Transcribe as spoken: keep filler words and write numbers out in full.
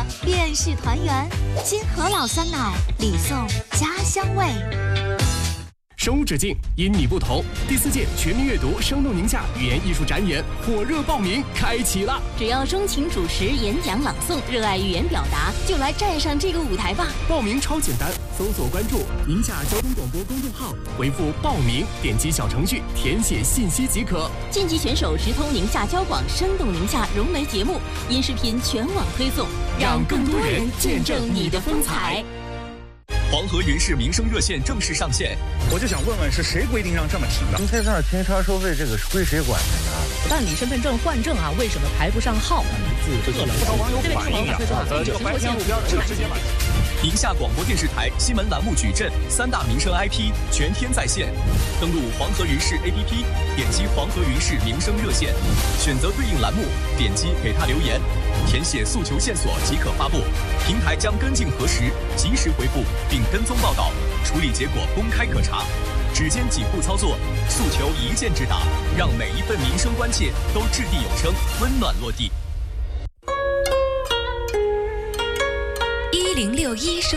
的便是团圆。金河老酸奶，礼送家乡味。 生无止境，因你不同。第四届全民阅读生动宁夏语言艺术展演火热报名开启了！ 只要钟情主持、演讲、朗诵，热爱语言表达，就来站上这个舞台吧！ 报名超简单，搜索关注宁夏交通广播公众号，回复报名，点击小程序填写信息即可。 晋级选手直通宁夏交广生动宁夏融媒节目，音视频全网推送， 让更多人见证你的风采。 黄河云氏民生热线正式上线， 我就想问问，是谁规定让这么停的？ 停车场停车收费这个是归谁管的呀？ 办理身份证换证啊，为什么排不上号？ 不少网友反映啊，这个白天路边这个直接买。 宁夏广播电视台新闻栏目矩阵三大民生 I P 全天在线，登录黄河云氏 A P P， 点击黄河云氏民生热线，选择对应栏目，点击给他留言，填写诉求线索即可发布，平台将跟进核实，及时回复并跟踪报道，处理结果公开可查。只见几步操作，诉求一键直达，让每一份民生关切都掷地有声，温暖落地。 一零六一